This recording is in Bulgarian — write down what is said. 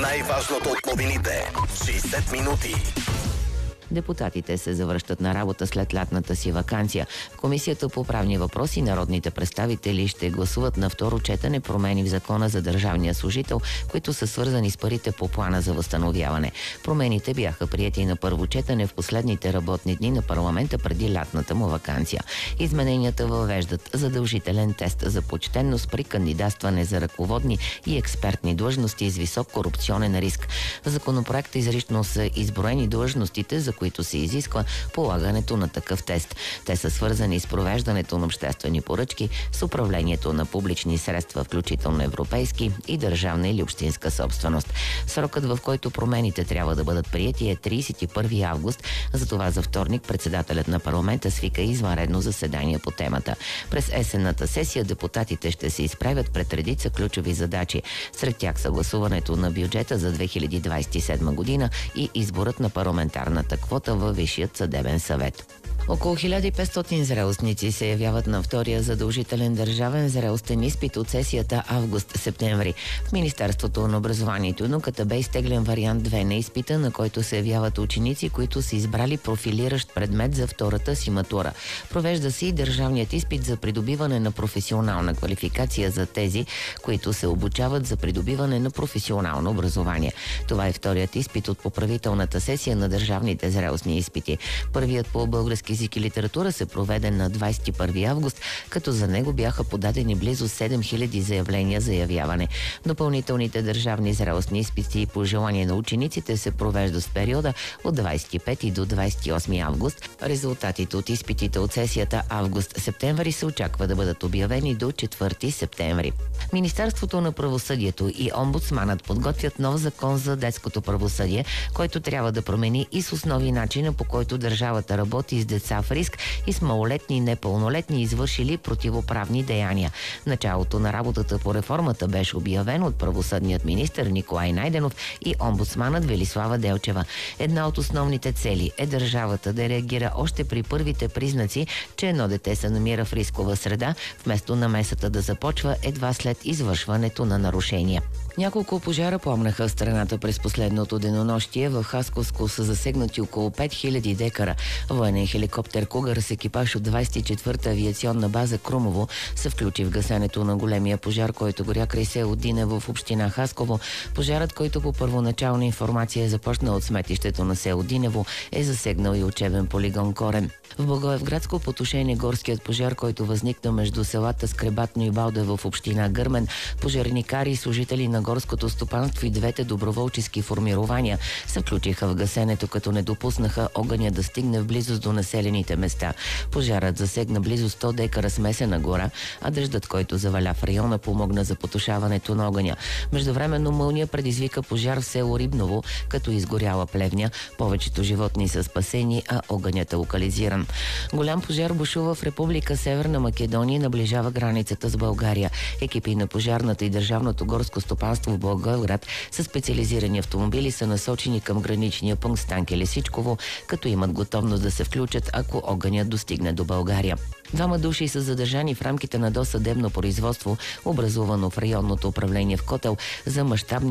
Най-важното от новините. 60 минути. Депутатите се завръщат на работа след лятната си ваканция. В Комисията по правни въпроси народните представители ще гласуват на второ четене промени в Закона за държавния служител, които са свързани с парите по плана за възстановяване. Промените бяха приети на първо четене в последните работни дни на парламента преди лятната му ваканция. Измененията въвеждат задължителен тест за почтенност при кандидатстване за ръководни и експертни длъжности с висок корупционен риск. В законопроекта изрично са изброени длъжностите, за които се изисква полагането на такъв тест. Те са свързани с провеждането на обществени поръчки, с управлението на публични средства, включително европейски и държавна или общинска собственост. Срокът, в който промените трябва да бъдат приети, е 31 август. Затова за вторник председателят на парламента свика извънредно заседание по темата. През есенната сесия депутатите ще се изправят пред редица ключови задачи. Сред тях съгласуването на бюджета за 2027 година и изборът на парламентарната квота във Висшият съдебен съвет. Около 1500 зрелостници се явяват на втория задължителен държавен зрелостен изпит от сесията август-септември. В Министерството на образованието и науката бе изтеглен вариант 2 на изпита, на който се явяват ученици, които са избрали профилиращ предмет за втората си матура. Провежда се и държавният изпит за придобиване на професионална квалификация за тези, които се обучават за придобиване на професионално образование. Това е вторият изпит от поправителната сесия на държавните зрелостни изпити. Първият по български език и литература се проведе на 21 август, като за него бяха подадени близо 7000 заявления за явяване. Допълнителните държавни зрелостни изпити по желание на учениците се провеждат в периода от 25 до 28 август. Резултатите от изпитите от сесията август-септември се очаква да бъдат обявени до 4 септември. Министерството на правосъдието и омбудсманът подготвят нов закон за детското правосъдие, който трябва да промени и с основи начина, по който държавата работи с деца в риск и с малолетни и непълнолетни, извършили противоправни деяния. Началото на работата по реформата беше обявено от правосъдният министър Николай Найденов и омбудсманът Велислава Делчева. Една от основните цели е държавата да реагира още при първите признаци, че едно дете се намира в рискова среда, вместо намесата да започва едва след извършването на нарушения. Няколко пожара пламнаха в страната през последното денонощие. В Хасковско са засегнати около 5000 декара. Военен хеликоптер Кугър с екипаж от 24-та авиационна база Крумово се включи в гасенето на големия пожар, който горя край село Динево в община Хасково. Пожарът, който по първоначална информация е започнал от сметището на село Динево, е засегнал и учебен полигон Корен. В Благоевградско потушение горският пожар, който възникна между селата Скребатно и Балдево в община Гърмен. Пожарникари и служители на горското стопанство и двете доброволчески формирования се включиха в гасенето, като не допуснаха огъня да стигне в близост до населените места. Пожарът засегна близо 100 декара смесена гора, а дъждът, който заваля в района, помогна за потушаването на огъня. Междувременно мълния предизвика пожар в село Рибново, като изгоряла плевня. Повечето животни са спасени, а огънят е локализиран. Голям пожар бушува в Република Северна Македония и наближава границата с България. Екипи на пожарната и държавното горско стопанство в Благоевград с специализирани автомобили са насочени към граничния пункт Станке Лисичково, като имат готовност да се включат, ако огънят достигне до България. 2 души са задържани в рамките на досъдебно производство, образувано в районното управление в Котел за мащабни